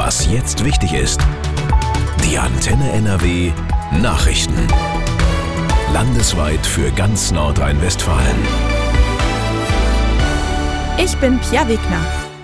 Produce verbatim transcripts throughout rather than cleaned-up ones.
Was jetzt wichtig ist. Die Antenne N R W Nachrichten. Landesweit für ganz Nordrhein-Westfalen. Ich bin Pia Wegner.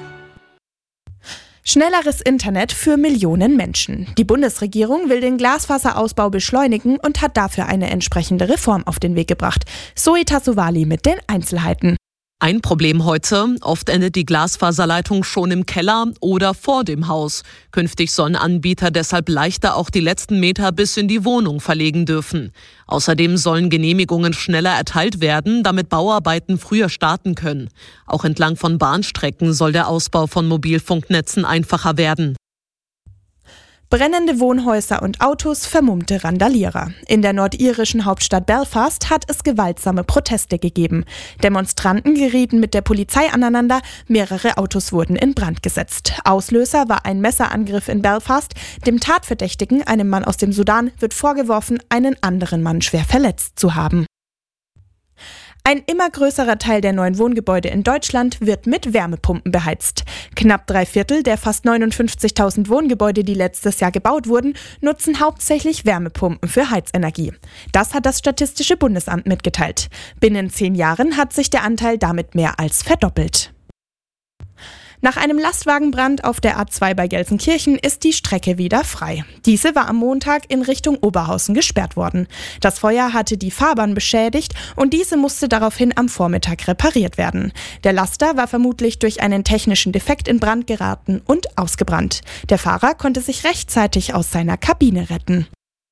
Schnelleres Internet für Millionen Menschen. Die Bundesregierung will den Glasfaserausbau beschleunigen und hat dafür eine entsprechende Reform auf den Weg gebracht. Zoe Tassovali mit den Einzelheiten. Ein Problem heute: Oft endet die Glasfaserleitung schon im Keller oder vor dem Haus. Künftig sollen Anbieter deshalb leichter auch die letzten Meter bis in die Wohnung verlegen dürfen. Außerdem sollen Genehmigungen schneller erteilt werden, damit Bauarbeiten früher starten können. Auch entlang von Bahnstrecken soll der Ausbau von Mobilfunknetzen einfacher werden. Brennende Wohnhäuser und Autos, vermummte Randalierer. In der nordirischen Hauptstadt Belfast hat es gewaltsame Proteste gegeben. Demonstranten gerieten mit der Polizei aneinander, mehrere Autos wurden in Brand gesetzt. Auslöser war ein Messerangriff in Belfast. Dem Tatverdächtigen, einem Mann aus dem Sudan, wird vorgeworfen, einen anderen Mann schwer verletzt zu haben. Ein immer größerer Teil der neuen Wohngebäude in Deutschland wird mit Wärmepumpen beheizt. Knapp drei Viertel der fast neunundfünfzigtausend Wohngebäude, die letztes Jahr gebaut wurden, nutzen hauptsächlich Wärmepumpen für Heizenergie. Das hat das Statistische Bundesamt mitgeteilt. Binnen zehn Jahren hat sich der Anteil damit mehr als verdoppelt. Nach einem Lastwagenbrand auf der A zwei bei Gelsenkirchen ist die Strecke wieder frei. Diese war am Montag in Richtung Oberhausen gesperrt worden. Das Feuer hatte die Fahrbahn beschädigt und diese musste daraufhin am Vormittag repariert werden. Der Laster war vermutlich durch einen technischen Defekt in Brand geraten und ausgebrannt. Der Fahrer konnte sich rechtzeitig aus seiner Kabine retten.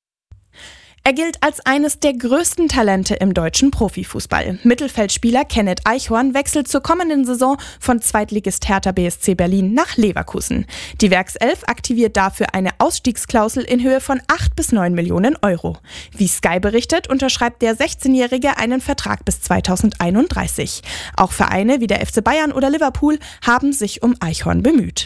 Er gilt als eines der größten Talente im deutschen Profifußball. Mittelfeldspieler Kenneth Eichhorn wechselt zur kommenden Saison von Zweitligist Hertha B S C Berlin nach Leverkusen. Die Werkself aktiviert dafür eine Ausstiegsklausel in Höhe von acht bis neun Millionen Euro. Wie Sky berichtet, unterschreibt der sechzehnjährige einen Vertrag bis zweitausendeinunddreißig. Auch Vereine wie der F C Bayern oder Liverpool haben sich um Eichhorn bemüht.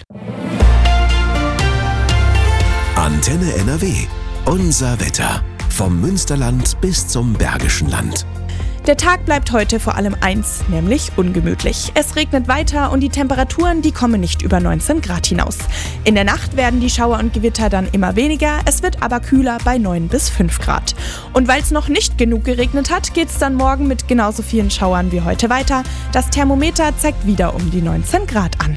Antenne N R W. Unser Wetter. Vom Münsterland bis zum Bergischen Land. Der Tag bleibt heute vor allem eins, nämlich ungemütlich. Es regnet weiter und die Temperaturen, die kommen nicht über neunzehn Grad hinaus. In der Nacht werden die Schauer und Gewitter dann immer weniger, es wird aber kühler bei neun bis fünf Grad. Und weil es noch nicht genug geregnet hat, geht es dann morgen mit genauso vielen Schauern wie heute weiter. Das Thermometer zeigt wieder um die neunzehn Grad an.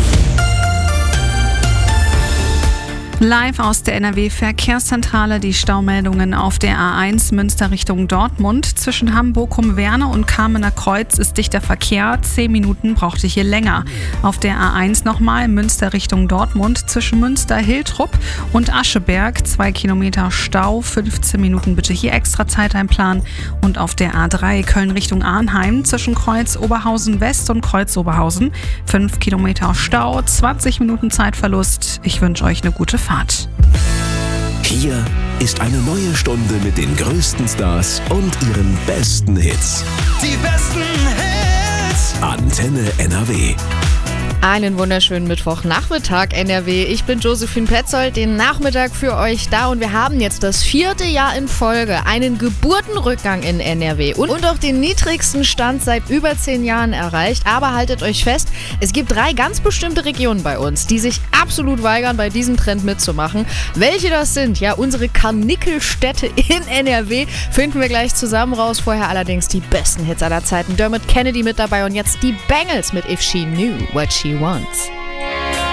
Live aus der N R W-Verkehrszentrale die Staumeldungen auf der A eins Münster Richtung Dortmund. Zwischen Hamburg-Humwerne und Kamener Kreuz ist dichter Verkehr. Zehn Minuten braucht ihr hier länger. Auf der A eins nochmal Münster Richtung Dortmund. Zwischen Münster-Hiltrup und Ascheberg zwei Kilometer Stau. fünfzehn Minuten bitte hier extra Zeit einplanen. Und auf der A drei Köln Richtung Arnheim zwischen Kreuz Oberhausen West und Kreuz Oberhausen. fünf Kilometer Stau, zwanzig Minuten Zeitverlust. Ich wünsche euch eine gute Fahrt. Hier ist eine neue Stunde mit den größten Stars und ihren besten Hits. Die besten Hits. Antenne N R W. Einen wunderschönen Mittwochnachmittag, N R W. Ich bin Josephine Petzold, den Nachmittag für euch da und wir haben jetzt das vierte Jahr in Folge einen Geburtenrückgang in N R W und, und auch den niedrigsten Stand seit über zehn Jahren erreicht. Aber haltet euch fest, es gibt drei ganz bestimmte Regionen bei uns, die sich absolut weigern, bei diesem Trend mitzumachen. Welche das sind, ja, unsere Karnickelstädte in N R W, finden wir gleich zusammen raus. Vorher allerdings die besten Hits aller Zeiten. Dermot Kennedy mit dabei und jetzt die Bangles mit If She Knew What She Wants.